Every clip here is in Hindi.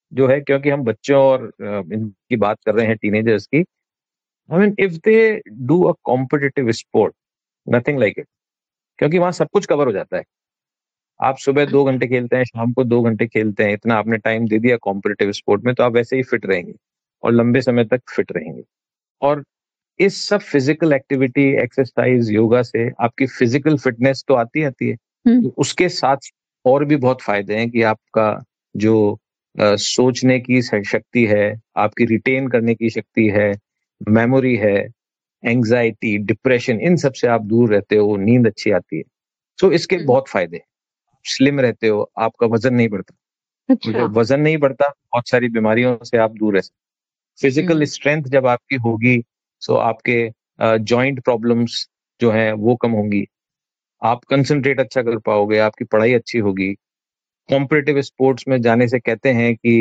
जो है, क्योंकि हम बच्चों और इनकी बात कर रहे हैं, टीनेजर्स की, I mean if they do a competitive sport, nothing like it, क्योंकि वहां सब कुछ कवर हो जाता है। आप सुबह 2 घंटे खेलते हैं, शाम को 2 घंटे खेलते हैं, इतना आपने टाइम दे दिया कॉम्पिटिटिव स्पोर्ट में, तो आप वैसे ही फिट रहेंगे और लंबे समय तक फिट रहेंगे। और इस सब फिजिकल एक्टिविटी, एक्सरसाइज, योगा से आपकी फिजिकल फिटनेस तो आती है, तो उसके साथ और भी बहुत फायदे हैं कि आपका जो सोचने की शक्ति है, आपकी रिटेन करने की शक्ति है, मेमोरी है, एंजाइटी, डिप्रेशन, इन सब से आप दूर रहते हो, नींद अच्छी आती है। तो इसके बहुत फायदे हैं। स्लिम रहते हो, आपका वजन नहीं बढ़ता। अच्छा। जब वजन नहीं बढ़ता, बहुत सारी बीमारियों से आप दूर रह सकते। फिजिकल स्ट्रेंथ जब आपकी होगी, सो आपके जॉइंट प्रॉब्लम्स जो हैं वो कम होंगी, आप कंसंट्रेट अच्छा कर पाओगे, आपकी पढ़ाई अच्छी होगी। कॉम्पिटिटिव स्पोर्ट्स में जाने से कहते हैं कि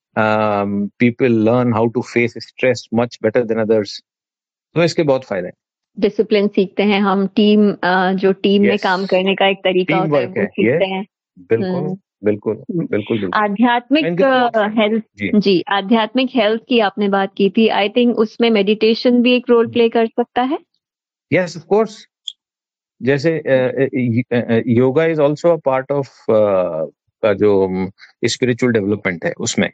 people learn how to face stress much better than others. तो इसके बहुत फायदे हैं। डिसिप्लिन सीखते हैं हम, जो टीम में यस, काम करने का एक तरीका टीम होता है वर्क वो है ये। सीखते हैं। बिल्कुल हम्म। बिल्कुल हम्म। बिल्कुल बिल्कुल। आध्यात्मिक इनके तो बहुत फायदे हैं। हेल्थ। जी, जी, आध्यात्मिक हेल्थ की आपने बात की थी, आई थिंक उसमें मेडिटेशन भी एक रोल प्ले कर सकता है। Yes of course. जैसे yoga is also a part of का जो स्पिरिचुअल डेवलपमेंट है उसमें।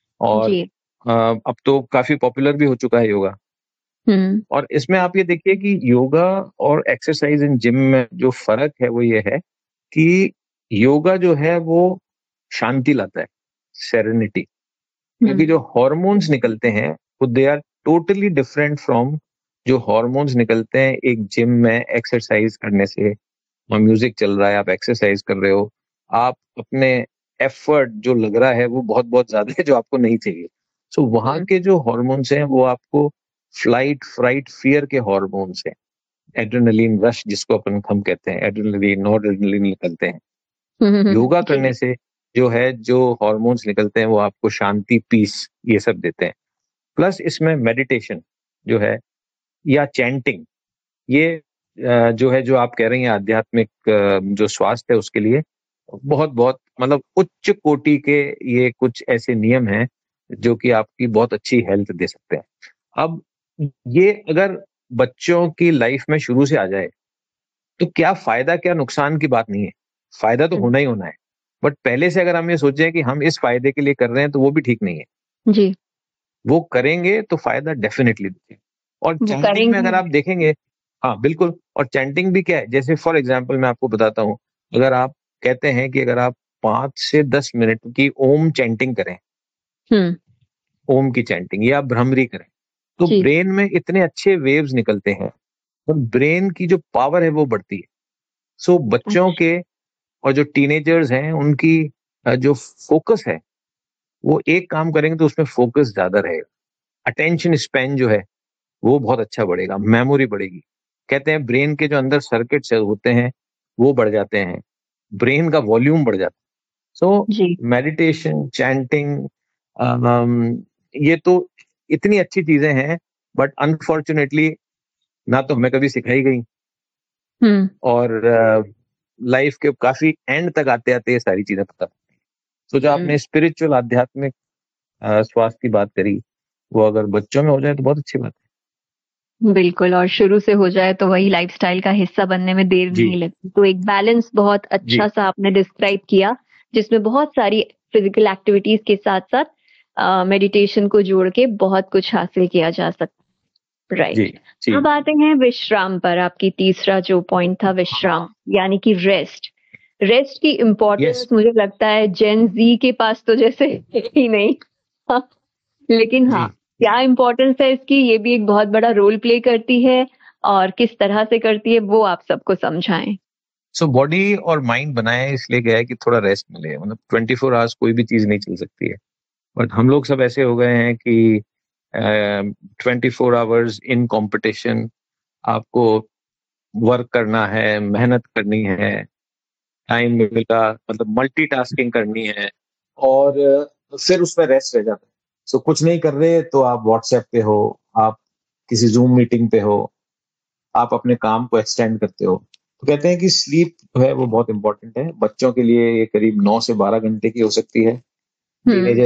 और जी। अब तो काफी पॉपुलर भी हो चुका है योगा। हम्म। और इसमें आप ये देखिए कि योगा और एक्सरसाइज इन जिम में जो फर्क है वो ये है कि योगा जो है वो शांति लाता है, सेरेनिटी। क्योंकि जो हॉर्मोन्स निकलते हैं वो they are totally different from जो हॉर्मोन्स निकलते हैं एक जिम में एक्सरसाइज करने से। और म्यूजिक चल रहा है, आप एक्सरसाइज कर रहे हो, आप अपने एफर्ट जो लग रहा है वो बहुत बहुत ज्यादा है, जो आपको नहीं चाहिए। सो वहां के जो हॉर्मोन्स हैं वो आपको फ्लाइट, फ्राइट, फियर के हॉर्मोन्स हैं। एड्रेनलिन रश जिसको अपन हम कहते हैं, एड्रेनलिन, नॉरएड्रेनलिन निकलते हैं। योगा करने जी। से जो है, जो हॉर्मोन्स निकलते हैं वो आपको शांति, पीस, ये सब देते हैं। प्लस इसमें मेडिटेशन जो है या चैंटिंग, ये जो है, जो आप कह रही हैं आध्यात्मिक जो स्वास्थ्य है उसके लिए बहुत बहुत मतलब उच्च कोटि के ये कुछ ऐसे नियम हैं जो कि आपकी बहुत अच्छी हेल्थ दे सकते हैं। अब ये अगर बच्चों की लाइफ में शुरू से आ जाए तो क्या फायदा, क्या नुकसान की बात नहीं है। फायदा तो होना ही होना है, बट पहले से अगर हम ये सोचें कि हम इस फायदे के लिए कर रहे हैं तो वो भी ठीक नहीं है। जी। वो करेंगे तो फायदा डेफिनेटली दिखेगा। और वो चैंटिंग में करेंगे। अगर आप देखेंगे, हाँ बिल्कुल, और चैंटिंग भी क्या है, जैसे फॉर एग्जाम्पल मैं आपको बताता हूँ, अगर आप कहते हैं कि अगर आप 5 से 10 मिनट की ओम चैंटिंग करें, हम्म। ओम की चैंटिंग या भ्रमरी करें, तो जी। ब्रेन में इतने अच्छे वेव्स निकलते हैं और ब्रेन की जो पावर है वो बढ़ती है। सो बच्चों अच्छा। के और जो टीनेजर्स हैं उनकी जो फोकस है, वो एक काम करेंगे तो उसमें फोकस ज्यादा रहेगा। अटेंशन स्पैन जो है वो बहुत अच्छा बढ़ेगा, मेमोरी बढ़ेगी। कहते हैं ब्रेन के जो अंदर सर्किट्स होते हैं वो बढ़ जाते हैं, ब्रेन का वॉल्यूम बढ़ जाता है। सो जी। मेडिटेशन, चैंटिंग, ये तो इतनी अच्छी चीजें हैं, बट अनफॉर्चुनेटली ना तो हमें कभी सिखाई गई, हम्म। और लाइफ के काफी एंड तक आते आते ये सारी चीजें पता। तो जो हम्म। आपने स्पिरिचुअल, आध्यात्मिक स्वास्थ्य की बात करी, वो अगर बच्चों में हो जाए तो बहुत अच्छी बात बिल्कुल, और शुरू से हो जाए तो वही लाइफस्टाइल का हिस्सा बनने में देर है। जी नहीं लगती। तो एक बैलेंस बहुत जी। अच्छा सा आपने डिस्क्राइब किया, जिसमें बहुत सारी फिजिकल एक्टिविटीज के साथ साथ मेडिटेशन को जोड़ के बहुत कुछ हासिल किया जा सकता। जी राइट। जी। अब आते हैं विश्राम पर। आपकी तीसरा जो पॉइंट था, विश्राम यानी कि रेस्ट। रेस्ट की यस। इम्पोर्टेंस मुझे लगता है जेन जी के पास तो जैसे है ही नहीं। लेकिन हाँ, जी। क्या इम्पोर्टेंस है इसकी, ये भी एक बहुत बड़ा रोल प्ले करती है, और किस तरह से करती है वो आप सबको समझाएं। सो बॉडी और माइंड बनाया है इसलिए गया है कि थोड़ा रेस्ट मिले, मतलब 24 आवर्स कोई भी चीज नहीं चल सकती है। बट हम लोग सब ऐसे हो गए हैं कि 24 आवर्स इन कंपटीशन, आपको वर्क करना है, मेहनत करनी है, टाइम मिला मतलब मल्टीटास्किंग करनी है, और फिर उसमें रेस्ट रह जाता है। सो कुछ नहीं कर रहे तो आप व्हाट्सएप पे हो, आप किसी जूम मीटिंग पे हो, आप अपने काम को एक्सटेंड करते हो। तो कहते हैं कि स्लीप जो है वो बहुत इंपॉर्टेंट है। बच्चों के लिए ये करीब 9 से 12 घंटे की हो सकती है, हम्म। टीनेजर